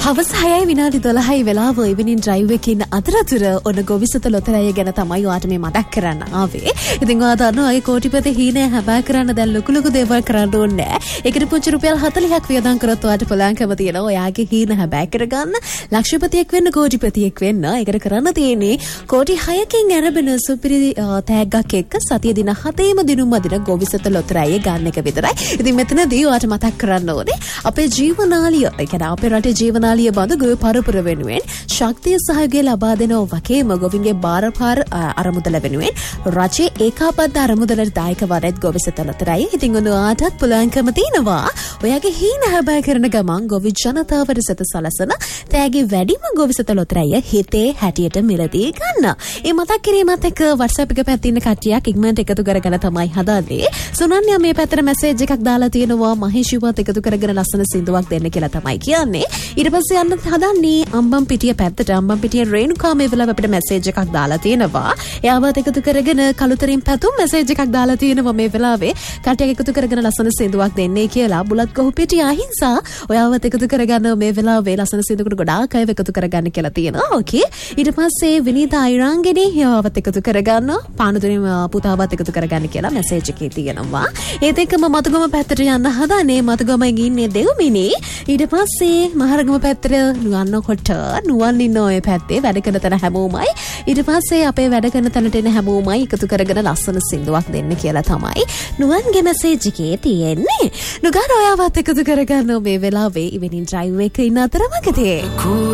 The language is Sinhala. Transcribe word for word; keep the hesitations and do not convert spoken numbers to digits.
හවස හයයි විනාඩි දොළහයි වෙලාව ඉවෙනින් ඩ්‍රයිව් එකේ ඉන්න අතරතුර ඔන්න ගොවිසත ලොතරැය ගැන තමයි ඔයාට මේ මතක් කරන්න ආවේ. ඉතින් ඔයා දන්නවා ඒ කෝටිපති හීනය හැබෑ කරන්න දැන් ලොකු ලොකු දේවල් කරන්න ඕනේ නැහැ. ඒකට පුංචි රුපියල් හතළිහක් වියදම් කරොත් ඔයාට පුළුවන්කම තියෙනවා ඔයාගේ හීන හැබෑ කරගන්න, ලක්ෂපතියෙක් වෙන්න, කෝටිපතියෙක් වෙන්න. ඒකට කරන්න තියෙන්නේ කෝටි හයකින් ආරම්භන සුපිරි තෑග්ගක් එක්ක සතිය දින හතේම දිනුම් අදින ගොවිසත ලොතරැය ගන්න එක විතරයි. ඉතින් මෙතනදී ඔයාට මතක් කරන්න ඕනේ අපේ ජීවනාලිය, ඒ කියන්නේ අපේ රටේ ජීවනාලිය බඳු ගොවි පරපුර වෙනුවෙන් ශක්තිය සහයෝගය ලබා දෙනව වගේම ගොවින්ගේ බාරපාර අරමුදල වෙනුවෙන් රජයේ ඒකාබද්ධ අරමුදලට දායක වරෙත් ගොවිසත ලොතරැය. ඉතින් ඔයාටත් පුළුවන්කම තියෙනවා ඔයාගේ හීන හැබෑ කරන ගමන් ගොවි ජනතාවට සත සලසන තෑගි වැඩිම ගොවිසත ලොතරැය හිතේ හැටියට මිලදී ගන්න. ඒ මතක් කිරීමත් එක්ක WhatsApp එක පැත්තේ ඉන්න කට්ටියක් ඉක්මනට එකතු කරගෙන තමයි හදාන්නේ. සුනන්‍යා මේ පැත්තට මැසේජ් එකක් දාලා තියෙනවා මහේෂිවත් එකතු කරගෙන ලස්සන සින්දුවක් දෙන්න කියලා තමයි කියන්නේ. ඊට පස්සේ යන්න හදන්නේ අම්බම් පිටිය පැත්තට. අම්බම් පිටිය රේණුකා මේ වෙලාව අපිට මැසේජ් එකක් දාලා තියෙනවා. එයාවත් එකතු කරගෙන කලුතරින් පැතුම් මැසේජ් එකක් දාලා තියෙනවා මේ වෙලාවේ. කට්ටියක් එකතු කරගෙන ලස්සන සින්දුවක් දෙන්නේ කියලා. බුලත් ගහු පිටිය අහිංසා ඔයාවත් එකතු කරගන්න මේ වෙලාවේ ලස්සන සින්දුවකට ගොඩාක් අය එකතු කරගන්න කියලා තියෙනවා. ඕකේ. ඊට පස්සේ විනීතා අයිරාංගනේ එයාවත් එකතු කරගන්න, පානුතුරි පුතාවත් එකතු කරගන්න කියලා මැසේජ් එකේ තියෙනවා. ඒත් එක්කම මතුගම පැත්තට යන්න හදන්නේ. මතුගමෙන් ඉන්නේ දෙව්මිනි. ඊට පස්සේ මහරගම පැත්තට නුවන්නකොට නුවන් ඉන්න ඔය පැත්තේ වැඩ කරන තැන හැමෝමයි. ඊට පස්සේ අපේ වැඩ කරන තැනට එන හැමෝමයි එකතු කරගෙන ලස්සන සින්දුවක් දෙන්න කියලා තමයි නුවන්ගේ මැසේජ් එකේ තියෙන්නේ. නුගාන ඔයාවත් එකතු කරගන්න මේ වෙලාවේ ඉවෙනින් ඩ්‍රයිව් එකේ ඉන්න අතරමඟදී.